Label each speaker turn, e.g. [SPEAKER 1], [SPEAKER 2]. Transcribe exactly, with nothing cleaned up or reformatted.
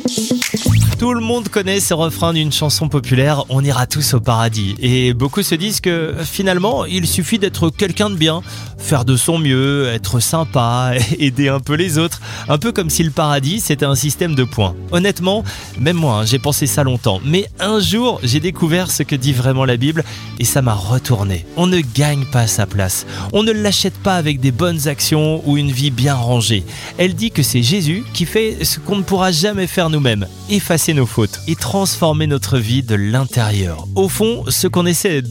[SPEAKER 1] Tout le monde connaît ce refrain d'une chanson populaire, on ira tous au paradis. Et beaucoup se disent que finalement, il suffit d'être quelqu'un de bien, faire de son mieux, être sympa, aider un peu les autres. Un peu comme si le paradis, c'était un système de points. Honnêtement, même moi, hein, j'ai pensé ça longtemps. Mais un jour, j'ai découvert ce que dit vraiment la Bible et ça m'a retourné. On ne gagne pas sa place. On ne l'achète pas avec des bonnes actions ou une vie bien rangée. Elle dit que c'est Jésus qui fait ce qu'on ne pourra jamais faire nous-mêmes. Effacer nos fautes et transformer notre vie de l'intérieur. Au fond, ce qu'on essaie